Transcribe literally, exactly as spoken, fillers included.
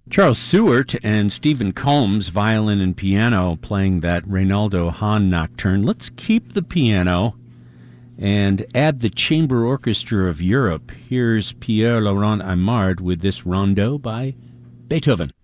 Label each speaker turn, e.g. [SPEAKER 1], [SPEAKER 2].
[SPEAKER 1] Charles Seward and Stephen Combs, violin and piano, playing that Reynaldo Hahn nocturne. Let's keep the piano and add the Chamber Orchestra of Europe. Here's Pierre Laurent Aimard with this rondo by Beethoven.